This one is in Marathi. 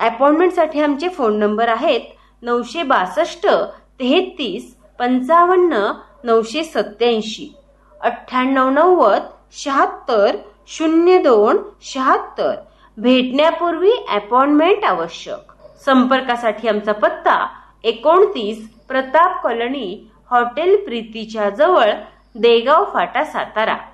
अपॉइंटमेंटसाठी आमचे फोन नंबर आहेत 962 33 55 987, 9890 76 02 76. भेटण्यापूर्वी अपॉइंटमेंट आवश्यक. संपर्कासाठी आमचा पत्ता 29 प्रताप कॉलनी, हॉटेल प्रीतीच्या जवळ, देगाव फाटा, सातारा.